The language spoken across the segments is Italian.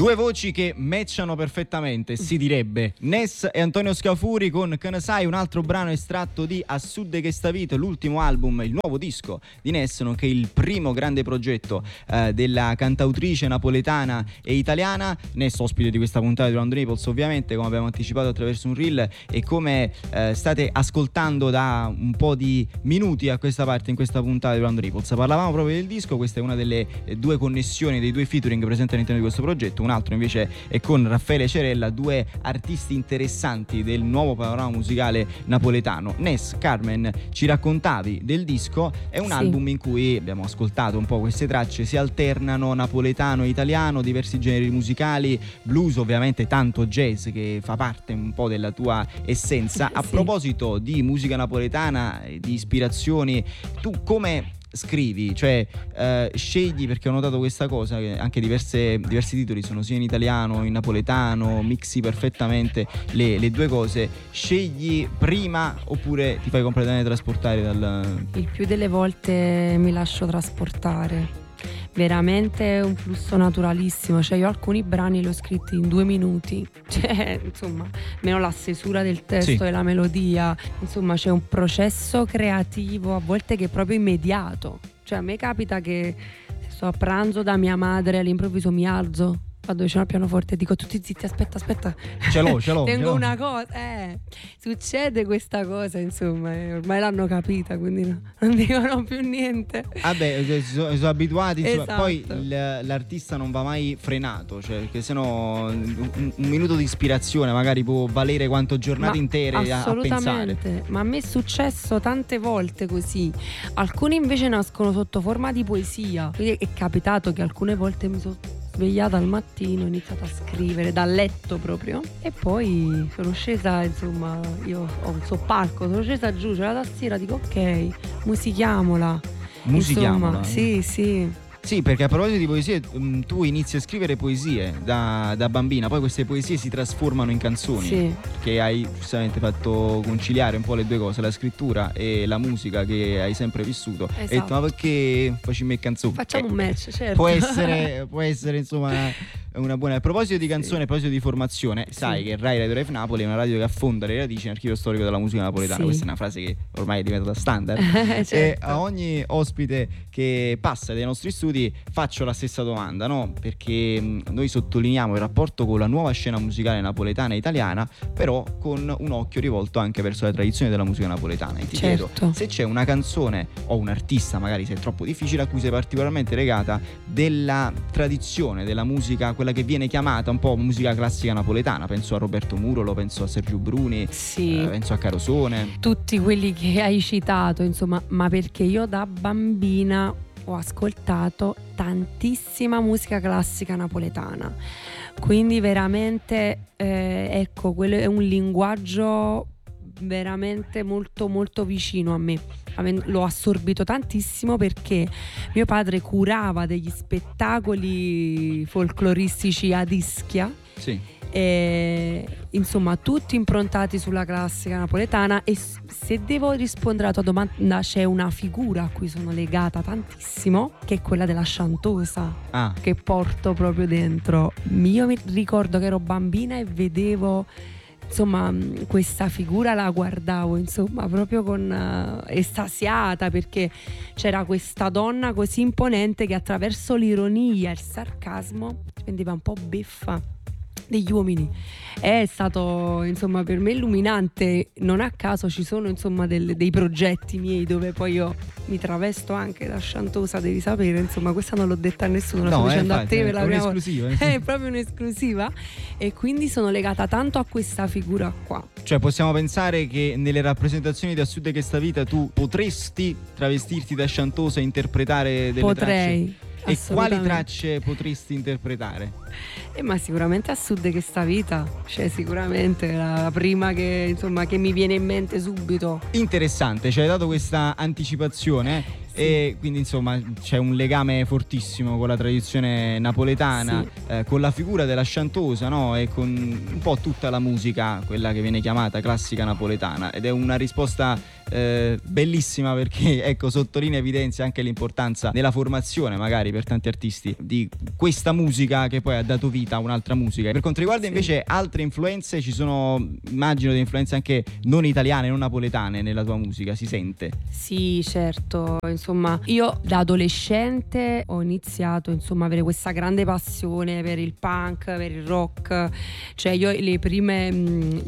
Due voci che matchano perfettamente, si direbbe. Ness e Antonio Scafuri con Che ne sai, un altro brano estratto di A Sud che sta vita, l'ultimo album, il nuovo disco di Ness, nonché il primo grande progetto della cantautrice napoletana e italiana. Ness ospite di questa puntata di Round Naples, ovviamente, come abbiamo anticipato attraverso un reel, e come state ascoltando da un po' di minuti a questa parte in questa puntata di Round Naples. Parlavamo proprio del disco, questa è una delle due connessioni, dei due featuring presenti all'interno di questo progetto. Un altro invece è con Raffaele Cerella, due artisti interessanti del nuovo panorama musicale napoletano. Ness, Carmen, ci raccontavi del disco, è un album in cui abbiamo ascoltato un po' queste tracce, si alternano napoletano e italiano, diversi generi musicali, blues, ovviamente tanto jazz che fa parte un po' della tua essenza. A proposito di musica napoletana, di ispirazioni, tu come scrivi? Cioè scegli, perché ho notato questa cosa, che anche diversi titoli sono sia in italiano, in napoletano, mixi perfettamente le due cose. Scegli prima oppure ti fai completamente trasportare dal... Il più delle volte mi lascio trasportare, veramente è un flusso naturalissimo. Cioè io alcuni brani li ho scritti in 2 minuti, cioè insomma, meno la stesura del testo e la melodia, insomma c'è un processo creativo a volte che è proprio immediato. Cioè a me capita che se sto a pranzo da mia madre, all'improvviso mi alzo, vado vicino al pianoforte e dico: tutti zitti, aspetta, ce l'ho tengo una cosa, succede questa cosa, insomma, ormai l'hanno capita, quindi non dicono più niente. Vabbè, sono abituati, esatto. Poi l'artista non va mai frenato, cioè, perché sennò un minuto di ispirazione magari può valere quanto giornate intere a pensare. Assolutamente, ma a me è successo tante volte così. Alcuni invece nascono sotto forma di poesia, quindi è capitato che alcune volte mi sono svegliata al mattino, ho iniziato a scrivere dal letto proprio, e poi sono scesa, insomma, io ho un soppalco, sono scesa giù, c'è la tastiera, dico ok, musichiamola. Insomma, sì, perché a proposito di poesie, tu inizi a scrivere poesie da bambina, poi queste poesie si trasformano in canzoni, che hai giustamente fatto conciliare un po' le due cose, la scrittura e la musica che hai sempre vissuto. E hai detto: ma perché facciamo canzoni? Facciamo un match, certo. Può essere insomma una buona. A proposito di canzone, a proposito di formazione, sai che Rai Radio Ref Napoli è una radio che affonda le radici nell'archivio storico della musica napoletana. Questa è una frase che ormai è diventata standard. Certo. E a ogni ospite che passa dai nostri studi faccio la stessa domanda, no? Perché noi sottolineiamo il rapporto con la nuova scena musicale napoletana e italiana, però con un occhio rivolto anche verso la tradizione della musica napoletana. E ti chiedo se c'è una canzone o un artista, magari se è troppo difficile, a cui sei particolarmente legata, della tradizione della musica, quella che viene chiamata un po' musica classica napoletana. Penso a Roberto Murolo, penso a Sergio Bruni, penso a Carosone. Tutti quelli che hai citato, insomma, ma perché io da bambina ho ascoltato tantissima musica classica napoletana, quindi veramente ecco, quello è un linguaggio veramente molto molto vicino a me. L'ho assorbito tantissimo perché mio padre curava degli spettacoli folcloristici ad Ischia, e, insomma, tutti improntati sulla classica napoletana. E se devo rispondere alla tua domanda, c'è una figura a cui sono legata tantissimo, che è quella della chantosa, che porto proprio dentro. Io mi ricordo che ero bambina e vedevo, insomma, questa figura, la guardavo, insomma, proprio con estasiata, perché c'era questa donna così imponente che attraverso l'ironia e il sarcasmo rendeva un po' beffa degli uomini. È stato, insomma, per me illuminante. Non a caso ci sono, insomma, dei progetti miei dove poi io mi travesto anche da chantosa, devi sapere, insomma, questa non l'ho detta a nessuno, la sto dicendo a te per la prima volta. È proprio un'esclusiva, e quindi sono legata tanto a questa figura qua. Cioè possiamo pensare che nelle rappresentazioni di A Sud che sta vita tu potresti travestirti da chantosa e interpretare delle tracce? E quali tracce potresti interpretare? Ma sicuramente A Sud che sta vita, cioè sicuramente la prima che, insomma, che mi viene in mente subito. Interessante, ci hai dato questa anticipazione. E quindi insomma c'è un legame fortissimo con la tradizione napoletana, con la figura della chanteuse, no? E con un po' tutta la musica, quella che viene chiamata classica napoletana, ed è una risposta bellissima, perché ecco, sottolinea, evidenzia anche l'importanza nella formazione magari per tanti artisti di questa musica che poi ha dato vita a un'altra musica. Per quanto riguarda invece altre influenze, ci sono, immagino, delle influenze anche non italiane, non napoletane nella tua musica, si sente? Sì, certo, insomma io da adolescente ho iniziato insomma a avere questa grande passione per il punk, per il rock, cioè io le prime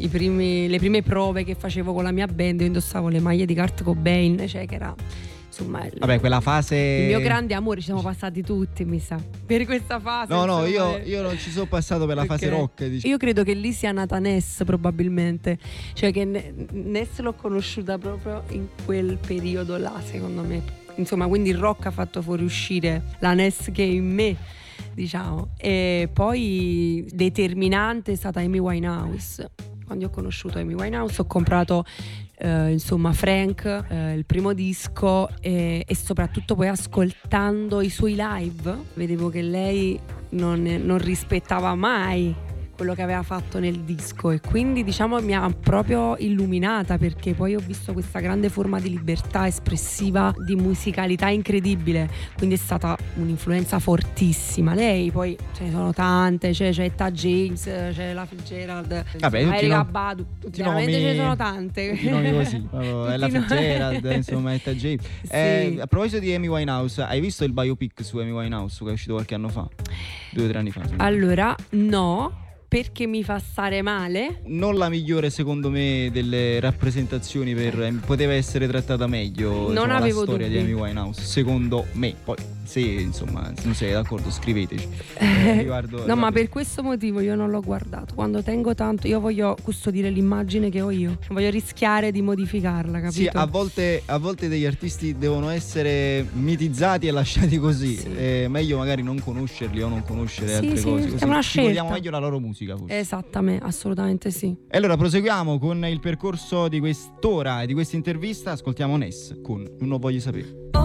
prove che facevo con la mia band, io indossavo le maglie di Kurt Cobain, cioè che era insomma vabbè, quella fase, il mio grande amore. Ci siamo passati tutti, mi sa, per questa fase. No, insomma, io non ci sono passato per la fase rock, diciamo. Io credo che lì sia nata Ness, probabilmente, cioè che Ness l'ho conosciuta proprio in quel periodo là, secondo me, insomma, quindi il rock ha fatto fuoriuscire la Ness che è in me, diciamo. E poi determinante è stata Amy Winehouse. Quando ho conosciuto Amy Winehouse ho comprato insomma Frank, il primo disco, e soprattutto poi ascoltando i suoi live vedevo che lei non rispettava mai quello che aveva fatto nel disco, e quindi diciamo mi ha proprio illuminata, perché poi ho visto questa grande forma di libertà espressiva, di musicalità incredibile, quindi è stata un'influenza fortissima. Lei poi ce ne sono tante, c'è Etta James, c'è la Fitzgerald, Erykah Badu, veramente ce ne sono tante, tutti nomi così. La Fitzgerald, insomma, Etta James. Sì. A proposito di Amy Winehouse, hai visto il biopic su Amy Winehouse che è uscito qualche anno fa? 2 o 3 anni fa? Allora no, perché mi fa stare male. Non la migliore, secondo me, delle rappresentazioni, poteva essere trattata meglio, Non insomma, avevo la storia dubbi. di Amy Winehouse, secondo me. Poi se insomma non siete d'accordo, scriveteci. No, ma per questo motivo io non l'ho guardato. Quando tengo tanto, io voglio custodire l'immagine che ho io, non voglio rischiare di modificarla, capito? Sì, a volte degli artisti devono essere mitizzati e lasciati così. Sì. Meglio magari non conoscerli o non conoscere altre sì, cose, è così una ci godiamo scelta. meglio la loro musica, forse. Esattamente, assolutamente sì. E allora proseguiamo con il percorso di quest'ora e di questa intervista. Ascoltiamo Ness con Non lo voglio sapere.